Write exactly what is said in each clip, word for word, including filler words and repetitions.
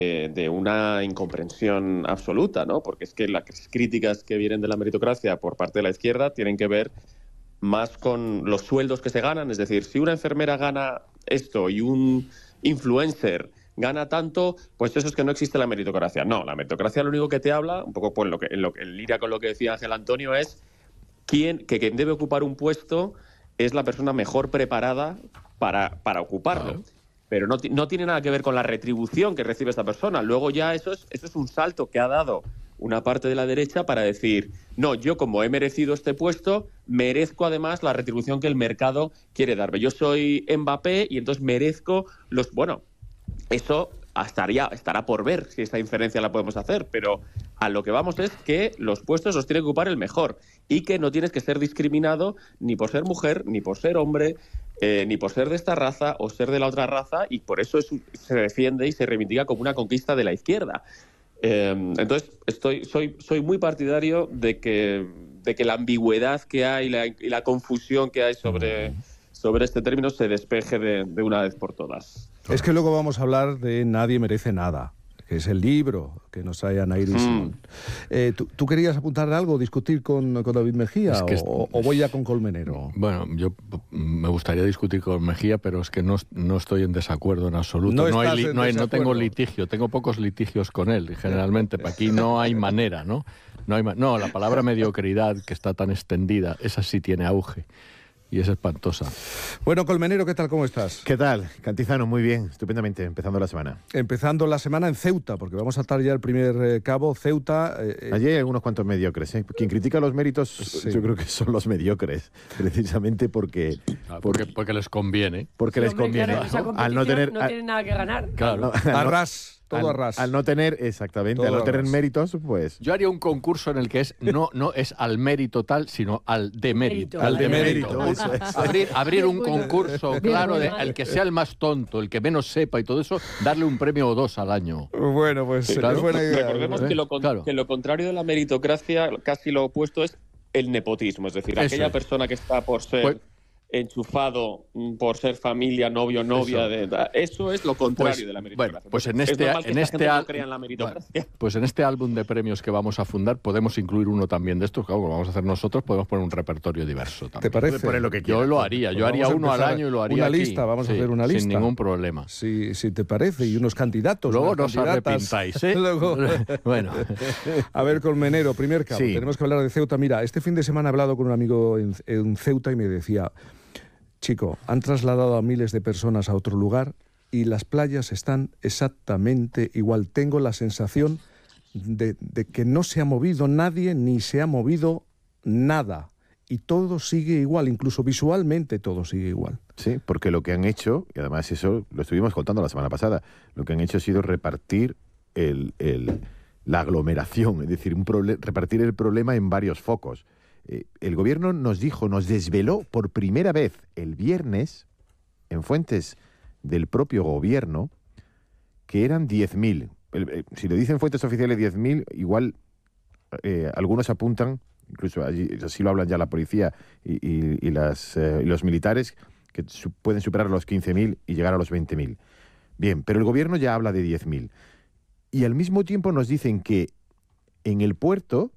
eh, de una incomprensión absoluta, ¿no? Porque es que las críticas que vienen de la meritocracia por parte de la izquierda tienen que ver más con los sueldos que se ganan. Es decir, si una enfermera gana esto y un influencer gana tanto, pues eso es que no existe la meritocracia. No, la meritocracia lo único que te habla, un poco por lo que, en lo que en línea con lo que decía Ángel Antonio, es quién, que quien debe ocupar un puesto es la persona mejor preparada para, para ocuparlo. Claro. Pero no, no tiene nada que ver con la retribución que recibe esta persona. Luego ya eso es, eso es un salto que ha dado una parte de la derecha para decir, no, yo como he merecido este puesto, merezco además la retribución que el mercado quiere darme. Yo soy Mbappé y entonces merezco los... Bueno, eso estaría, estará por ver si esta inferencia la podemos hacer, pero a lo que vamos es que los puestos los tiene que ocupar el mejor y que no tienes que ser discriminado ni por ser mujer, ni por ser hombre, eh, ni por ser de esta raza o ser de la otra raza, y por eso es, se defiende y se reivindica como una conquista de la izquierda. Eh, entonces, estoy, soy, soy muy partidario de que, de que la ambigüedad que hay la, y la confusión que hay sobre, sobre este término se despeje de, de una vez por todas. Es que luego vamos a hablar de Nadie merece nada, que es el libro que nos trae Ana Iris. Mm. Eh, ¿tú, ¿Tú querías apuntar algo, discutir con, con David Mejía es que o, o voy ya con Colmenero? Bueno, yo me gustaría discutir con Mejía, pero es que no, no estoy en desacuerdo en absoluto. No, no, hay, no, hay, no tengo litigio, tengo pocos litigios con él, generalmente. Aquí no hay manera, ¿no? No, hay, no, la palabra mediocridad, que está tan extendida, esa sí tiene auge. Y es espantosa. Bueno, Colmenero, ¿qué tal? ¿Cómo estás? ¿Qué tal? Cantizano, muy bien, estupendamente, empezando la semana. Empezando la semana en Ceuta, porque vamos a atar ya el primer eh, cabo, Ceuta. Eh, Allí hay algunos cuantos mediocres, ¿eh? Quien critica los méritos, sí. Yo creo que son los mediocres, precisamente porque... Ah, porque, porque les conviene. Porque sí, les hombre, conviene. claro, al no tener... No tienen nada que ganar. Claro. Al, a ras. Todo al, a ras. Al no tener, exactamente, todo al no tener méritos, pues... Yo haría un concurso en el que es no, no es al mérito tal, sino al demérito. Al demérito. Eso es. Abrir, abrir un concurso, claro, de el que sea el más tonto, el que menos sepa y todo eso, darle un premio o dos al año. Bueno, pues sí, claro. Es buena idea. Recordemos ¿eh? que, lo con, claro. que lo contrario de la meritocracia, casi lo opuesto, es el nepotismo. Es decir, eso aquella es. persona que está por ser... Pues, enchufado por ser familia, novio, novia, eso, de, eso es lo contrario pues, de la meritocracia. Bueno, pues en este, en este, al... no en la meritocracia. Pues en este álbum de premios que vamos a fundar podemos incluir uno también de estos, claro, como vamos a hacer nosotros, podemos poner un repertorio diverso también. ¿Te parece? Poner lo que quieras. Yo lo haría, pues yo haría uno al año y lo haría una aquí. lista, vamos sí, a hacer una lista. Sin ningún problema. Si, si te parece, y unos candidatos. Luego no os arrepintáis, ¿eh? Luego... bueno. A ver, Colmenero, primer cabo, sí. Tenemos que hablar de Ceuta. Mira, este fin de semana he hablado con un amigo en, en Ceuta y me decía... Chico, han trasladado a miles de personas a otro lugar y las playas están exactamente igual. Tengo la sensación de, de que no se ha movido nadie ni se ha movido nada. Y todo sigue igual, incluso visualmente todo sigue igual. Sí, porque lo que han hecho, y además eso lo estuvimos contando la semana pasada, lo que han hecho ha sido repartir el, el, la aglomeración, es decir, un proble- repartir el problema en varios focos. Eh, el gobierno nos dijo, nos desveló por primera vez el viernes, en fuentes del propio gobierno, que eran diez mil. Eh, si lo dicen fuentes oficiales diez mil, igual eh, algunos apuntan, incluso allí, así lo hablan ya la policía y, y, y, las, eh, y los militares, que su, pueden superar los quince mil y llegar a los veinte mil. Bien, pero el gobierno ya habla de diez mil. Y al mismo tiempo nos dicen que en el puerto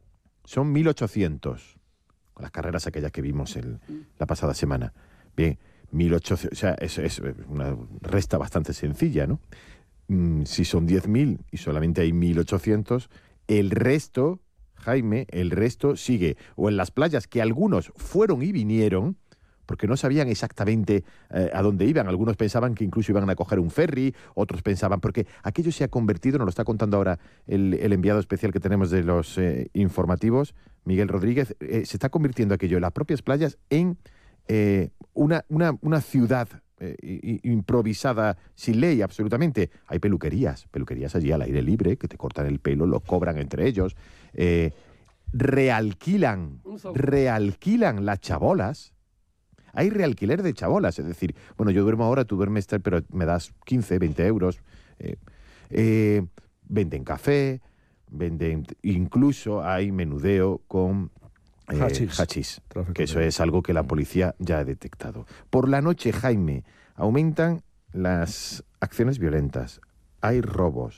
son mil ochocientos, con las carreras aquellas que vimos el, la pasada semana. Bien, mil ochocientos, o sea, es, es una resta bastante sencilla, ¿no? Mm, si son diez mil y solamente hay mil ochocientos, el resto, Jaime, el resto sigue o en las playas, que algunos fueron y vinieron, porque no sabían exactamente eh, a dónde iban. Algunos pensaban que incluso iban a coger un ferry, otros pensaban, porque aquello se ha convertido, nos lo está contando ahora el, el enviado especial que tenemos de los eh, informativos, Miguel Rodríguez, eh, se está convirtiendo aquello, las propias playas, en eh, una, una, una ciudad eh, improvisada, sin ley absolutamente. Hay peluquerías, peluquerías allí al aire libre, que te cortan el pelo, lo cobran entre ellos, eh, realquilan, realquilan las chabolas. Hay realquiler de chabolas, es decir, bueno, yo duermo ahora, tú duermes, pero me das quince, veinte euros. Eh, eh, venden café, venden, incluso hay menudeo con eh, hachís, hachís que eso es algo que la policía ya ha detectado. Por la noche, Jaime, aumentan las acciones violentas, hay robos